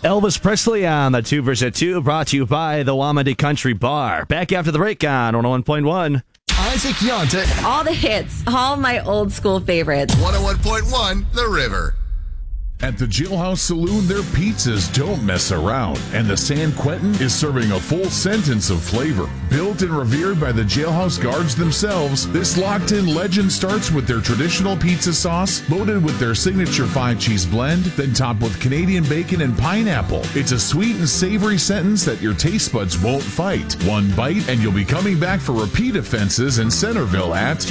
Elvis Presley on the 2 vs. 2, brought to you by the Wamadi Country Bar. Back after the break on 101.1. Isaac Yonta. All the hits, all my old school favorites. 101.1 The River. At the Jailhouse Saloon, their pizzas don't mess around, and the San Quentin is serving a full sentence of flavor. Built and revered by the Jailhouse guards themselves, this locked-in legend starts with their traditional pizza sauce, loaded with their signature 5-cheese blend, then topped with Canadian bacon and pineapple. It's a sweet and savory sentence that your taste buds won't fight. One bite, and you'll be coming back for repeat offenses in Centerville at